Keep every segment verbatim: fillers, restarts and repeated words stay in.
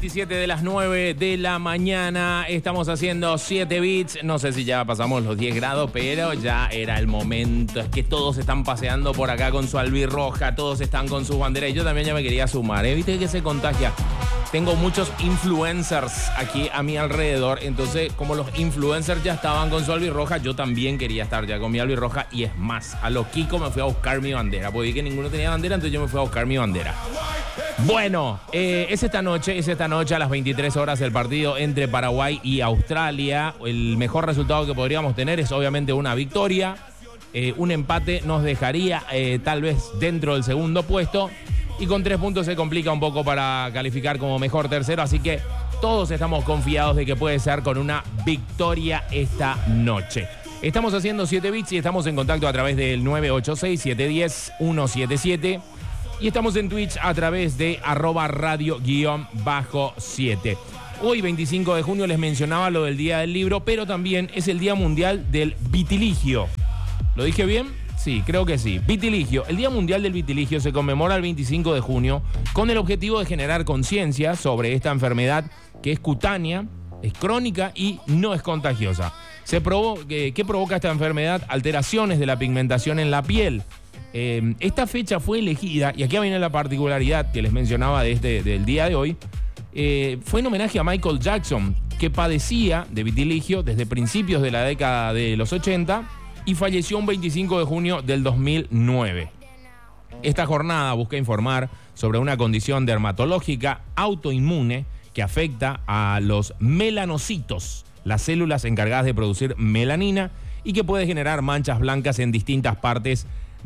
veintisiete de las nueve de la mañana. Estamos haciendo siete bits. No sé si ya pasamos los diez grados, pero ya era el momento. Es que todos están paseando por acá con su albirroja, todos están con sus banderas. Y yo también ya me quería sumar, ¿eh? Viste que se contagia. Tengo muchos influencers aquí a mi alrededor. Entonces, como los influencers ya estaban con su albirroja, yo también quería estar ya con mi albirroja. Y es más, a lo Kiko me fui a buscar mi bandera. Porque vi que ninguno tenía bandera, entonces yo me fui a buscar mi bandera. Bueno, eh, es esta noche, es esta noche a las veintitrés horas el partido entre Paraguay y Australia. El mejor resultado que podríamos tener es obviamente una victoria. Eh, un empate nos dejaría eh, tal vez dentro del segundo puesto. Y con tres puntos se complica un poco para calificar como mejor tercero. Así que todos estamos confiados de que puede ser con una victoria esta noche. Estamos haciendo siete bits y estamos en contacto a través del nueve ocho seis, siete uno cero, uno siete siete. Y estamos en Twitch a través de arroba radio guión bajo siete. Hoy, veinticinco de junio, les mencionaba lo del Día del Libro, pero también es el Día Mundial del Vitiligio. ¿Lo dije bien? Sí, creo que sí. Vitiligio. El Día Mundial del Vitiligio se conmemora el veinticinco de junio con el objetivo de generar conciencia sobre esta enfermedad que es cutánea, es crónica y no es contagiosa. Se provo- ¿Qué provoca esta enfermedad? Alteraciones de la pigmentación en la piel. Eh, esta fecha fue elegida, y aquí viene la particularidad que les mencionaba de este, del día de hoy, eh, fue en homenaje a Michael Jackson, que padecía de vitiligio desde principios de la década de los ochenta y falleció un veinticinco de junio del dos mil nueve. Esta jornada busca informar sobre una condición dermatológica autoinmune que afecta a los melanocitos, las células encargadas de producir melanina, y que puede generar manchas blancas en distintas partes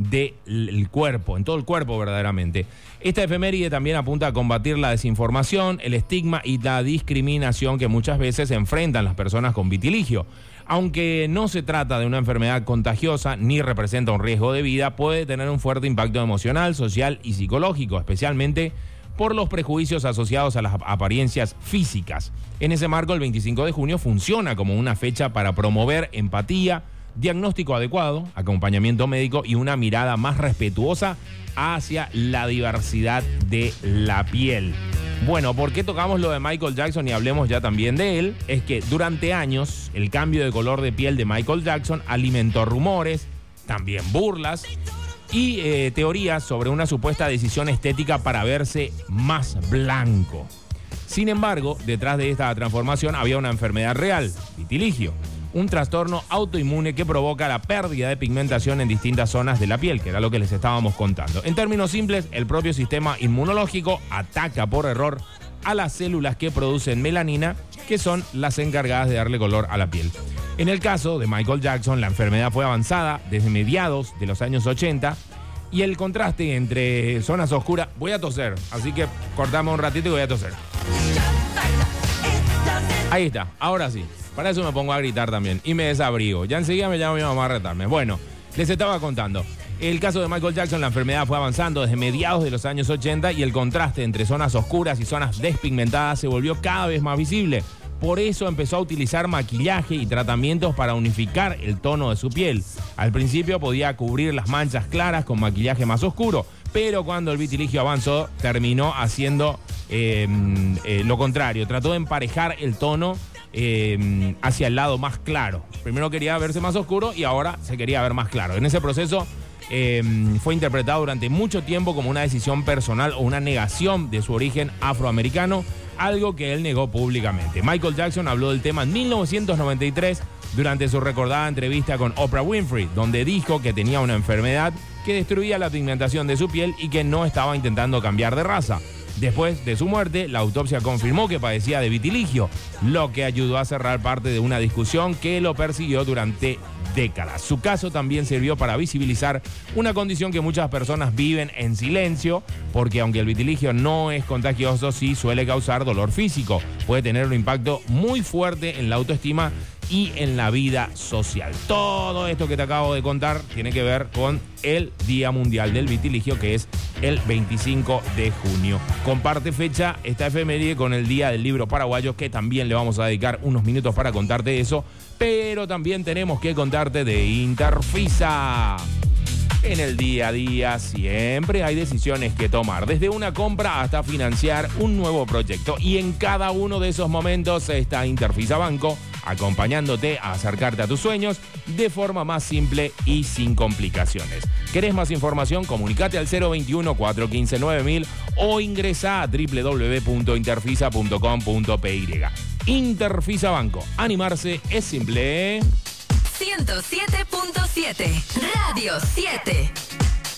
del cuerpo, en todo el cuerpo verdaderamente. Esta efeméride también apunta a combatir la desinformación, el estigma y la discriminación que muchas veces enfrentan las personas con vitiligio. Aunque no se trata de una enfermedad contagiosa ni representa un riesgo de vida, puede tener un fuerte impacto emocional, social y psicológico, especialmente por los prejuicios asociados a las apariencias físicas. En ese marco, el veinticinco de junio funciona como una fecha para promover empatía, diagnóstico adecuado, acompañamiento médico y una mirada más respetuosa hacia la diversidad de la piel. Bueno, ¿por qué tocamos lo de Michael Jackson y hablemos ya también de él? Es que durante años el cambio de color de piel de Michael Jackson alimentó rumores, también burlas y eh, teorías sobre una supuesta decisión estética para verse más blanco. Sin embargo, detrás de esta transformación había una enfermedad real, vitiligio, un trastorno autoinmune que provoca la pérdida de pigmentación en distintas zonas de la piel, que era lo que les estábamos contando. En términos simples, el propio sistema inmunológico ataca por error a las células que producen melanina, que son las encargadas de darle color a la piel. En el caso de Michael Jackson, la enfermedad fue avanzada desde mediados de los años ochenta, y el contraste entre zonas oscuras... Voy a toser, así que cortame un ratito y voy a toser. Ahí está, ahora sí. Para eso me pongo a gritar también y me desabrigo. Ya enseguida me llama mi mamá a retarme. Bueno, les estaba contando. El caso de Michael Jackson, la enfermedad fue avanzando desde mediados de los años ochenta y el contraste entre zonas oscuras y zonas despigmentadas se volvió cada vez más visible. Por eso empezó a utilizar maquillaje y tratamientos para unificar el tono de su piel. Al principio podía cubrir las manchas claras con maquillaje más oscuro, pero cuando el vitiligio avanzó, terminó haciendo eh, eh, lo contrario. Trató de emparejar el tono Eh, hacia el lado más claro. Primero quería verse más oscuro y ahora se quería ver más claro. En ese proceso eh, fue interpretado durante mucho tiempo como una decisión personal o una negación de su origen afroamericano, algo que él negó públicamente. Michael Jackson habló del tema en mil novecientos noventa y tres durante su recordada entrevista con Oprah Winfrey, donde dijo que tenía una enfermedad que destruía la pigmentación de su piel y que no estaba intentando cambiar de raza. Después de su muerte, la autopsia confirmó que padecía de vitiligio, lo que ayudó a cerrar parte de una discusión que lo persiguió durante décadas. Su caso también sirvió para visibilizar una condición que muchas personas viven en silencio, porque aunque el vitiligio no es contagioso, sí suele causar dolor físico. Puede tener un impacto muy fuerte en la autoestima y en la vida social. Todo esto que te acabo de contar tiene que ver con el Día Mundial del Vitiligio, que es el veinticinco de junio. Comparte fecha esta efeméride con el Día del Libro Paraguayo, que también le vamos a dedicar unos minutos para contarte eso, pero también tenemos que contarte de Interfisa. En el día a día siempre hay decisiones que tomar, desde una compra hasta financiar un nuevo proyecto. Y en cada uno de esos momentos está Interfisa Banco, acompañándote a acercarte a tus sueños de forma más simple y sin complicaciones. ¿Querés más información? Comunicate al cero veintiuno, cuatrocientos quince, nueve mil o ingresa a doble u doble u doble u punto interfisa punto com punto p y. Interfisa Banco. Animarse es simple. ciento siete punto siete Radio siete.